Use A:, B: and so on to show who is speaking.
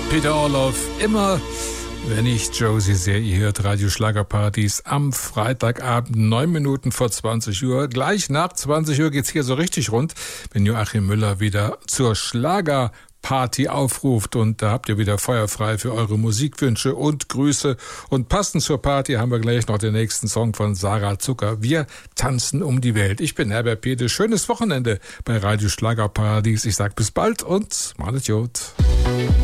A: Peter Orloff, immer wenn ich Josie sehe, ihr hört Radio Schlagerpartys am Freitagabend, 9 Minuten vor 20 Uhr. Gleich nach 20 Uhr geht's hier so richtig rund, wenn Joachim Müller wieder zur Schlagerparty aufruft. Und da habt ihr wieder Feuer frei für eure Musikwünsche und Grüße. Und passend zur Party haben wir gleich noch den nächsten Song von Sarah Zucker. Wir tanzen um die Welt. Ich bin Herbert Pethe. Schönes Wochenende bei Radio Schlagerpartys. Ich sag bis bald und malet Jod.